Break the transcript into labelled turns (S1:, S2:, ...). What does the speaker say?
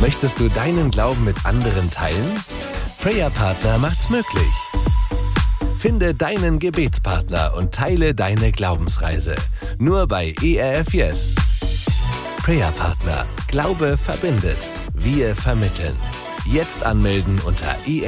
S1: Möchtest du deinen Glauben mit anderen teilen? Prayer Partner macht's möglich. Finde deinen Gebetspartner und teile deine Glaubensreise. Nur bei ERF Yes. Prayer Partner. Glaube verbindet. Wir vermitteln. Jetzt anmelden unter